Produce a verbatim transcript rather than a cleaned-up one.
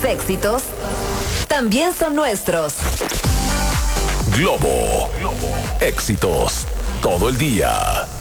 éxitos también son nuestros. Globo. Éxitos todo el día.